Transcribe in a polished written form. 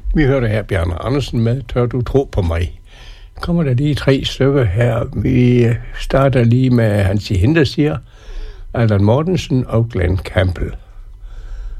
Vi hørte her Bjarne Andersen med Tør du tro på mig. Kommer der lige 3 stykker her. Vi starter lige med Hansi Hinterseer, Allan Mortensen og Glenn Campbell.